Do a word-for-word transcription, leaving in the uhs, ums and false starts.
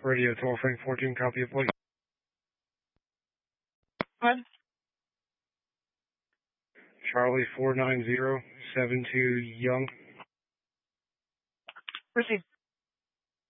Radio twelve Frank fourteen, copy of plate. What? Charlie four nine zero seven two Young. Proceed.